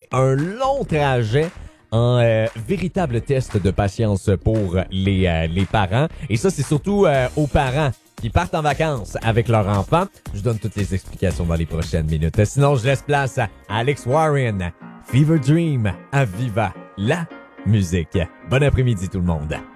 un long trajet en véritable test de patience pour les parents. Et ça, c'est surtout aux parents qui partent en vacances avec leur enfant. Je donne toutes les explications dans les prochaines minutes. Sinon, je laisse place à Alex Warren, Fever Dream, à Viva la musique. Bon après-midi tout le monde.